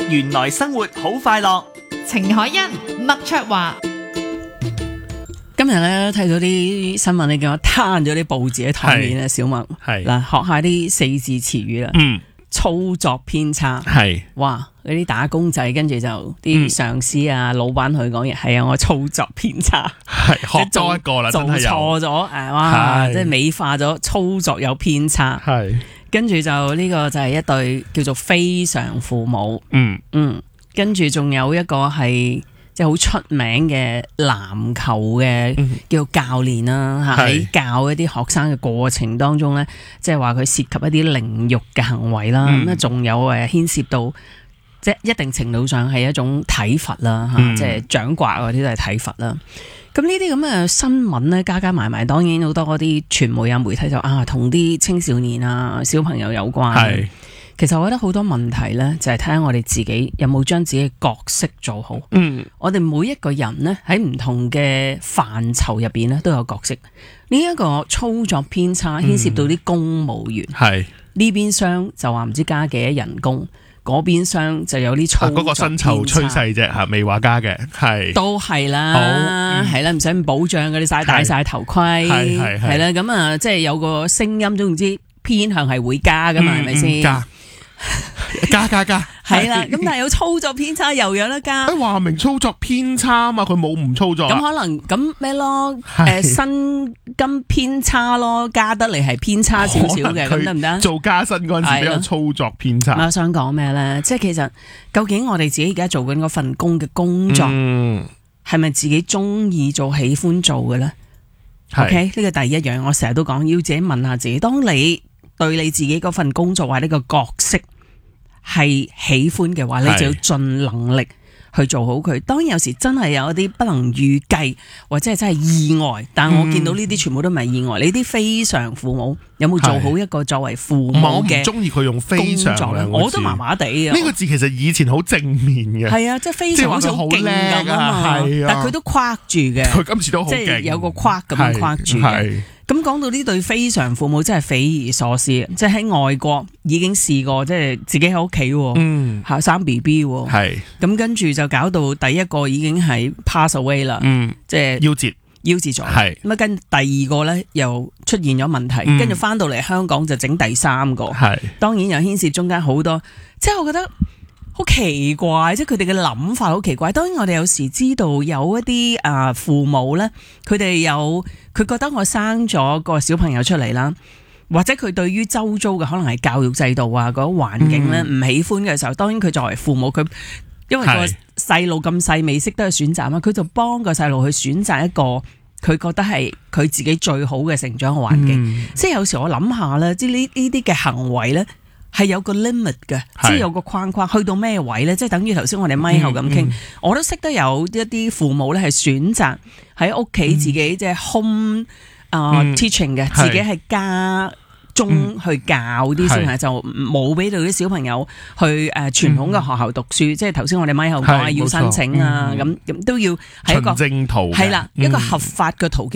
原來生活好快樂。 程海欣、麥卓華。 今日咧睇到啲新聞，你叫我攤咗啲報紙喺台面咧，小麥係嗱學下啲四字詞語啦。操作偏差係哇！嗰啲打工仔跟住就啲上司啊、老闆佢講嘢，係啊，我操作偏差， 係學多一個啦， 做真係有錯咗哇！即係美化咗操作有偏差， 係跟住就呢個就係一對叫做非常父母，跟住仲有一個係即係好出名嘅籃球嘅叫教練啦，喺教一啲學生嘅過程當中咧，即係話佢涉及一啲凌辱嘅行為啦，咁啊仲有牽涉到即係一定程度上係一種體罰啦，即係掌摑嗰啲都係體罰啦。咁呢啲咁嘅新聞咧，加加埋埋，當然好多嗰啲傳媒啊、媒體就同啲青少年啊、小朋友有關。其實我覺得好多問題呢，就係睇下我哋自己有冇將自己嘅角色做好。我哋每一個人呢，喺唔同嘅範疇入邊呢，都有角色。呢一個操作偏差牽涉到啲公務員，呢邊廂就話唔知加幾多人工，嗰邊廂就有啲操作偏差。 嗰個薪酬趨勢啫嚇，未話加嘅，係都係啦，係啦，唔使咁保障嘅，你戴晒頭盔，係啦，咁啊，即係有個聲音總之偏向係會加噶嘛，係咪先？ 加係啦，咁但係有操作偏差又有得加。 話明操作偏差嘛，佢冇唔操作。 咁可能咁咩咯？薪金偏差咯，加得嚟係偏差少少嘅，咁得唔得？ 做加薪嗰陣時比較操作偏差。 我想講咩咧？即係其實究竟我哋自己而家做緊嗰份工嘅工作，係咪自己中意做、喜歡做嘅咧？OK，呢個第一樣，我成日都講，要自己問下自己，當你對你自己嗰份工作或者個角色係喜歡嘅話，你就要盡能力去做好佢。當然有時真係有一啲不能預計或者係真係意外，但我見到呢啲全部都唔係意外。你啲非常父母有冇做好一個作為父母嘅？ 我唔中意佢用非常兩個字， 我都麻麻地啊。 呢個字其實以前好正面嘅， 係啊，即係非常好似好勁咁啊嘛。但佢都框住嘅， 佢今次都好勁， 即係有個框咁樣框住嘅。咁講到呢對非常父母真係匪夷所思，即係喺外國已經試過，即係自己喺屋企，生 BB，咁跟住就搞到第一個已經係 pass away 啦，即係夭折咗，咁啊跟第二個咧又出現咗問題，跟住翻到嚟香港就整第三個，當然又牽涉中間好多，即係我覺得好奇怪，即係佢哋嘅諗法好奇怪。當然我哋有時知道有一啲父母咧，佢覺得我生咗個小朋友出嚟啦，或者佢對於周遭嘅可能係教育制度啊嗰個環境咧唔喜歡嘅時候，當然佢作為父母，佢因為個細路咁細未識得去選擇嘛，佢就幫個細路去選擇一個佢覺得係佢自己最好嘅成長嘅環境。即係有時我諗下咧，即係呢啲嘅行為咧，係有個 limit 嘅，即係有個框框，去到咩位咧？即係等於頭先我哋咪後咁傾，我都識得有一啲父母咧係選擇喺屋企自己即係 home teaching 嘅，自己係家中去教啲小朋友，就冇俾到啲小朋友去傳統嘅學校讀書。即係頭先我哋咪後講要申請啊，咁都要喺一個循證途， 係啦，一個合法嘅途徑